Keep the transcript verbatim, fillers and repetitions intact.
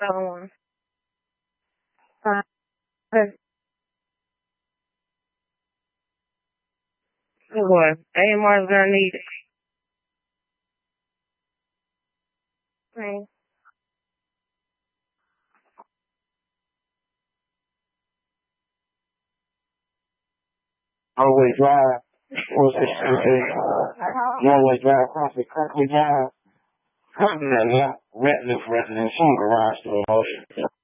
Um, uh, Good boy. A M R is gonna need it. Thanks. Norway Drive. What's this? Norway Drive, across the Kirkley Drive. Yeah, Redliff residence, some garage door.